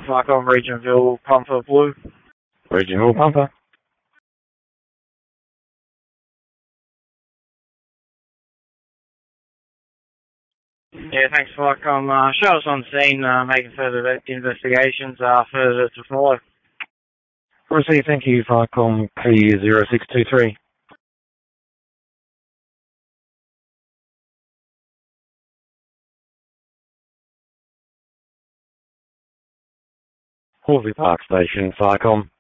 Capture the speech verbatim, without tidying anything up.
Farcom Regionville Pumper Blue. Regionville Pumper. Yeah, thanks, Farcom. Uh, show us on scene, uh, making further investigations, uh, further to follow. Receive, thank you, Farcom P zero six two three. Horsley Park Station, Farcom.